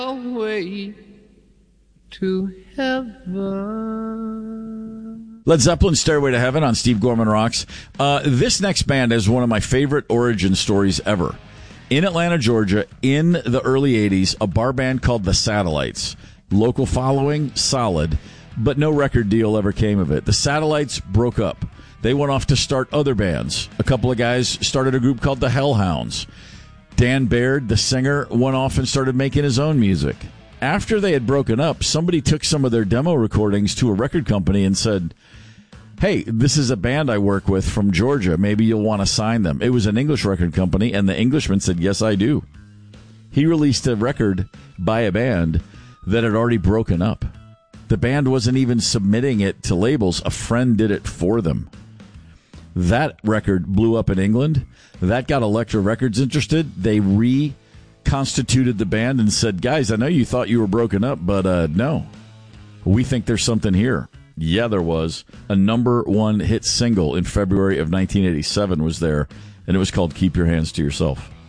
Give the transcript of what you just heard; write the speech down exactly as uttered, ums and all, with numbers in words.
Away to heaven. Led Zeppelin, Stairway to Heaven on Steve Gorman Rocks. Uh, this next band is one of my favorite origin stories ever. In Atlanta, Georgia, in the early eighties, a bar band called The Satellites. Local following, solid, but no record deal ever came of it. The Satellites broke up. They went off to start other bands. A couple of guys started a group called the Hellhounds. Dan Baird, the singer, went off and started making his own music. After they had broken up, somebody took some of their demo recordings to a record company and said, hey, this is a band I work with from Georgia. Maybe you'll want to sign them. It was an English record company, and the Englishman said, yes, I do. He released a record by a band that had already broken up. The band wasn't even submitting it to labels. A friend did it for them. That record blew up in England. That got Elektra Records interested. They reconstituted the band and said, guys, I know you thought you were broken up, but uh, no. We think there's something here. Yeah, there was. A number one hit single in February of nineteen eighty-seven was there, and it was called Keep Your Hands to Yourself.